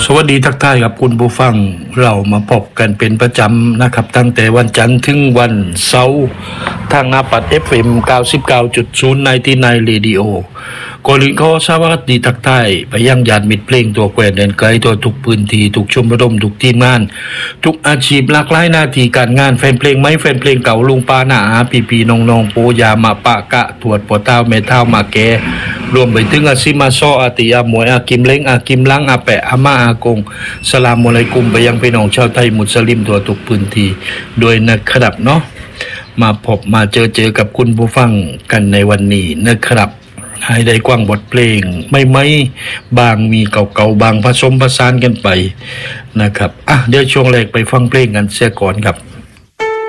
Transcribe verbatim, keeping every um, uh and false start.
วัสดีทักทายครับคุณผู้ฟังเรามาพบกันเป็นประจำนะครับตั้งแต่วันจันทร์ถึงวันเสาร์ทางหน้าปัด เอฟ เอ็ม เก้าสิบเก้าจุดศูนย์ ในที่ในเรดิโอก่อนอื่นขอสวัสดีทักทายไปยังญาติมิตรเพลงตัวแกวนแดนไกลตัวทุกพื้นที่ทุกชมรมทุกทีมงานทุกอาชีพหลากหลายหน้าที่การงานแฟนเพลงไหมแฟนเพลงเก่าลุงป้าหน้าอาพี่พี่น้องน้องปูยามาปะกะถวดปวดเท้าเมเท้ามาแกรวมไปถึงอาซิมาซออาติอาหมวยอากิมเล้งอากิมลังอาแปะอาม่าอากงสลามอะลัยกุมไปยังพี่น้องชาวไทยมุสลิมทั่วทุกพื้นที่โดยนะครับเนาะมาพบมาเจอเจอกับคุณผู้ฟังกันในวันนี้นะครับให้ได้กว้างบทเพลงไม่ไม่บางมีเก่าๆบางผสมผสานกันไปนะครับอ่ะเดี๋ยวช่วงแรกไปฟังเพลงกันเสียก่อนครับ